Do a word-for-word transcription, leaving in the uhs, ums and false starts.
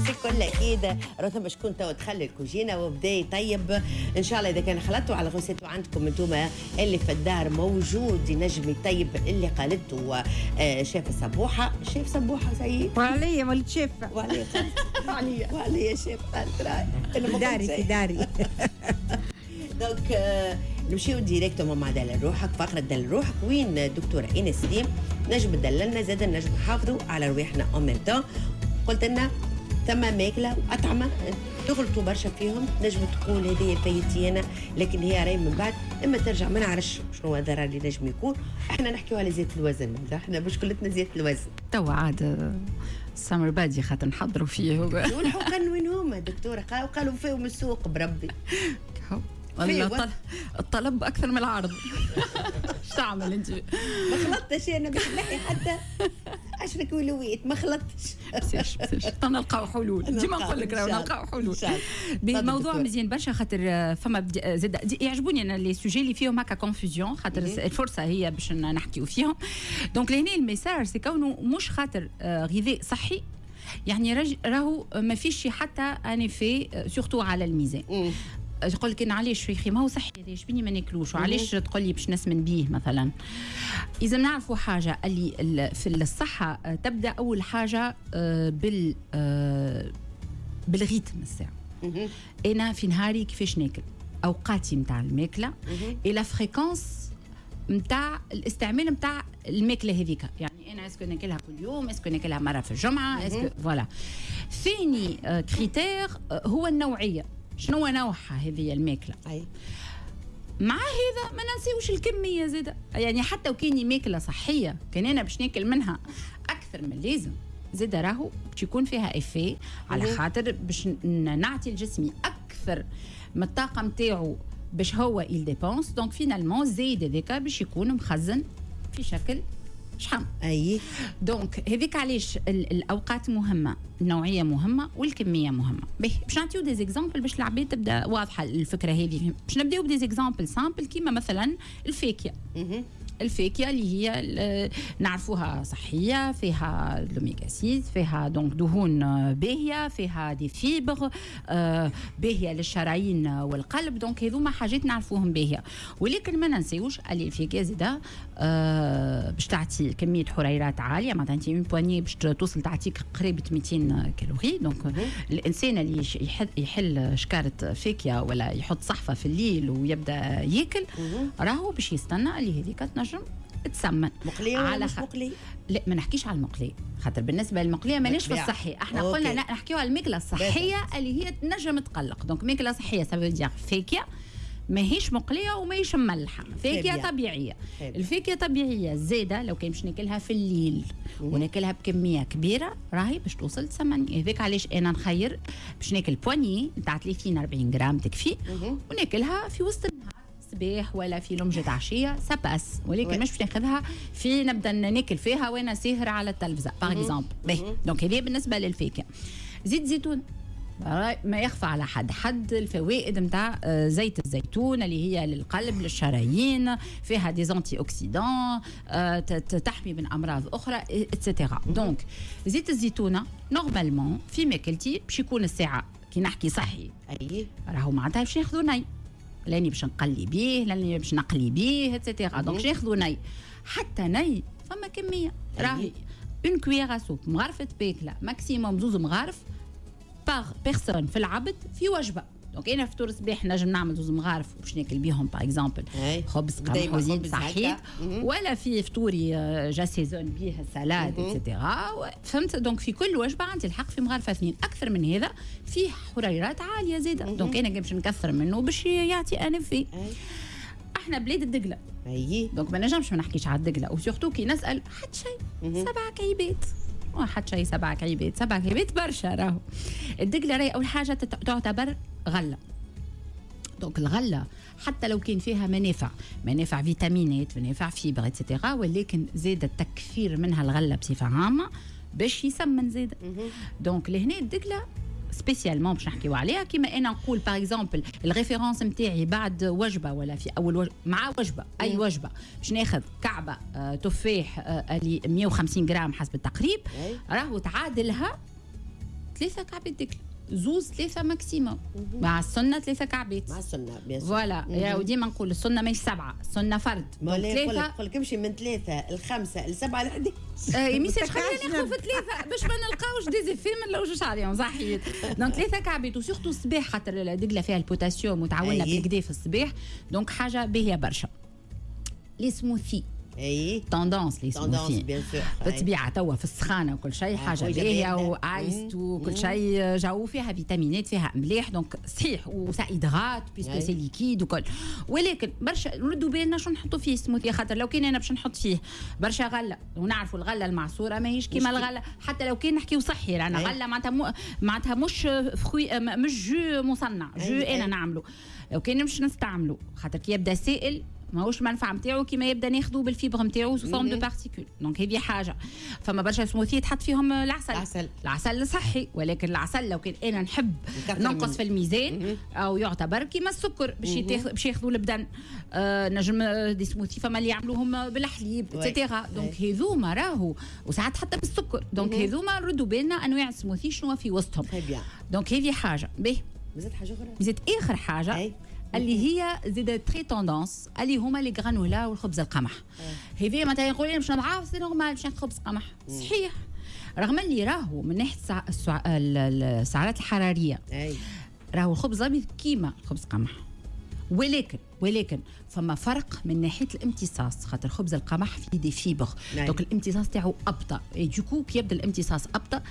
بكل اكيد رثم شكون تو دخل الكوجينه وبدا يطيب ان شاء الله. اذا كان خلطتوا على غوسيتو عندكم انتم اللي في الدار موجود ينجم يطيب اللي قالته شيف صبوحه. شيف صبوحه زي وعليا ولد شيف وعليا وعليا وعليا شيف داري في داري. دونك نمشيو ديريكتومون مع دلل روحك. فقره دلل روحك وين دكتوره ايناس سليم نجم تدللنا زاد نجم نحافظوا على رواحنا اون ميم تون. قلت لنا ثم ماكله واطعمه تغلطوا برشا فيهم، نجم تقول هذه فايتي انا لكن هي راهي من بعد اما ترجع ما نعرفش شنو الضرر اللي نجم يكون. احنا نحكيو على زيت الوزن، احنا مشكلتنا زيت الوزن توا عاد سمر بادي خاطر نحضروا فيه. والحقن وين هما دكتوره؟ قالوا فيهم السوق بربي. والله الطلب اكثر من العرض. ايش تعمل انت؟ ما خلطتش انا باش نحي حتى عشرة كيلوات ما خلطتش. بسيش بسيش نلقاو حلول ديما نقول لك راهو نلقاو حلول. بموضوع مزيان برشا خاطر فما زاد يعجبوني انا لي سوجي اللي فيهم هكا كونفوزيون خاطر الفرصه هي باش نحكيو فيهم. دونك لهنا الميساج سي كونه مش خاطر غذاء صحي يعني راهو ما فيش حتى ان في سورتو على الميزان. تقول لك علاش شيخي ما هو صحي هذا يشبيني ما ناكلوش وعلاش تقول لي باش نسمن بيه مثلا. اذا نعرفوا حاجه اللي في الصحه تبدا اول حاجه بال بالريتم الساعه. انا في نهاري كيفاش ناكل، اوقاتي نتاع الماكله الى فريكونس نتاع الاستعمال نتاع الماكله هذيك. يعني انا اسكو ناكلها كل يوم، اسكو ناكلها مره في الجمعه، اسكو فوالا. ثاني كريتير هو النوعيه، شنو نوعها هذه الماكله. أي. مع هذا ما ننسيوش الكميه زاده، يعني حتى وكاني ماكله صحيه كان انا باش ناكل منها اكثر من اللازم زاده راهو باش يكون فيها افي على خاطر باش نعطي لجسمي اكثر من الطاقه نتاعو باش هو يل ديبونس. دونك فينالمون زايد هذاك باش يكون مخزن في شكل شحال. اي دونك هذيك علاش الاوقات مهمه، النوعيه مهمه والكميه مهمه. باش نعطيو دي زيكزامبل باش العباد تبدا واضحه الفكره هذه. باش نبداو بدي زيكزامبل سامبل كيما مثلا الفاكهه. الفاكهه اللي هي نعرفوها صحيه، فيها لوميغا ستة، فيها دونك دهون باهيه، فيها دي فيبر آه باهيه للشرايين والقلب. دونك هذوما حاجات نعرفوهم باهيه، ولكن ما ننسيوش اللي الفاكهه زاده آه باش تعطي كميه حريرات عاليه. معناتها انت من بواني باش توصل تعطيك قريبه مئتين كالوري. دونك الانسان اللي يحل, يحل شكاره فاكهه ولا يحط صحفه في الليل ويبدا ياكل راهو باش يستنى اللي هذيك تنجم تسمن. مقليه ولا مش مقليه؟ لا ما نحكيش على المقليه خاطر بالنسبه للمقليه مانيش في الصحي. احنا أوكي. قلنا نحكيو على الماكله الصحيه اللي هي تنجم تقلق. دونك ماكله صحيه سافو فاكهه ماهيش مقليه وماهيش مملحه، فاكهه طبيعيه. الفاكهه طبيعيه زاده لو كان باش ناكلها في الليل وناكلها بكميه كبيره راهي باش توصل ثمانية. هذاك علاش انا نخير باش ناكل بواني نتاع ثلاثين أربعين غرام تكفي وناكلها في وسط النهار صباح ولا في لمجة عشية سباس، ولكن مش باش ناخذها في نبدا ناكل فيها وانا ساهره على التلفزه باغ اكزومبل. دونك هذه بالنسبه للفاكهه. زيت زيتون ما يخفى على حد حد الفوائد نتاع زيت الزيتون اللي هي للقلب للشرايين، فيها دي زانتي اوكسيدون تحمي من امراض اخرى اتسيتيرا. دونك زيت الزيتونه نورمالمون في ماكلتي باش يكون الساعه كي نحكي صحي اي راهو معناتها باش ناخذوا ني، لاني باش نقلي بيه، لاني باش نقلي بيه اتسيتيرا. دونك باش ناخذوا ني. حتى ني فما كميه راهي اون كويير سوب مغرفه باكله ماكسيموم زوز مغارف باغ بيرسون في العبد في وجبه. دونك انا فطور صباح نجم نعمل زوز مغارف باش ناكل بيهم باغ اكزومبل خبز قمح وزيت صحيت، ولا في فطوري جا سيزون بيه السلاد اتسيتيرا. فهمت؟ دونك في كل وجبه عندي الحق في مغرفه اثنين. اكثر من هذا فيه حريرات عاليه زاده. دونك انا باش نكثر منه باش يعطي انفي. احنا بلاد الدقله اي دونك ما نجمش ما نحكيش على الدقله، وسورتو كي نسال حد شيء سبع كعيبات واحد شيء سبع كعيبات سبع كعيبات برشا. راهو الدقله راهي اول حاجه تعتبر غله. دونك الغله حتى لو كان فيها منافع منافع فيتامينات منافع فيبر اتسيتيرا، ولكن زاد التكثير منها الغله بصفه عامه باش يسمن زاد. دونك لهنا الدقله سبيسيالمون باش نحكيو عليها. كيما انا نقول باغ اكزومبل الريفيرونس نتاعي بعد وجبه ولا في اول وجبه مع وجبه اي وجبه باش ناخذ كعبه آه تفاح اللي آه مئة وخمسين غرام حسب التقريب راهو تعادلها ثلاثه كعبات دقل، زوز ثلاثه ماكسيموم، مع السنه ثلاثه كعبات، مع السنه بيان سور. فوالا يا وديما نقول السنه ماهيش سبعه، السنه فرد. ثلاثه نقول لك امشي من ثلاثه الخمسه لسبعه لحد ميساج خلينا ناخذ في ثلاثه باش ما نلقاوش دي زيفي ما نلوجوش عليهم صحيت. دونك ثلاثه كعبات وسورتو الصباح خاطر الدقله فيها البوتاسيوم وتعاوننا بالكدا في الصباح، دونك حاجه باهيه برشا. لي سموثي اي توندونس لي سموثي بيان سور بالطبيعه توا في السخانه وكل شيء حاجه باهيه وايست وكل شيء جو فيها فيتامينات فيها مليح، دونك صحيح وسائدغات بيسكو سي ليكيد وكل. ولكن برشا نردوا بالنا شو نحطوا فيه سموثي، خاطر لو كان انا باش نحط فيه برشا غله، ونعرفوا الغله المعصوره ماهيش كيما الغله، حتى لو كان نحكيو صحي رانا غله معناتها مو معناتها مش فخوي مش جو مصنع، جو انا نعملو. لو كان مش نستعملو خاطر كي يبدا سائل ماهوش منفعه نتاعو كيما يبدا ناخذوه بالفيبر نتاعو سو فورم دو بارتيكول. دونك هذه حاجه. فما برشا سموثي تحط فيهم العسل، العسل العسل صحي، ولكن العسل لو كان انا نحب ننقص في الميزان او يعتبر كيما السكر باش باش ياخذوا البدن، آه نجم دي سموثي فما اللي يعملوهم بالحليب اتسيتيرا. دونك هذوما راهو وساعات حتى بالسكر. دونك هذوما ردوا بالنا انواع السموثي شنو في وسطهم. دونك هذه حاجه باهي. زاد حاجه اخرى، زاد اخر حاجه أي. اللي هي زيد تري توندونس اللي هما لي غرانولا والخبز القمح. هذه مثلا يقول لي باش نضعف سي نورمال باش ناكل خبز قمح، صحيح رغم اللي راهو من ناحيه السعرات الحراريه أي. راهو الخبز الابيض كيما الخبز قمح، ولكن ولكن فما فرق من ناحيه الامتصاص، خاطر خبز القمح فيه دي فيبر، دونك الامتصاص تاعو ابطا، دوكو كي يبدا الامتصاص ابطا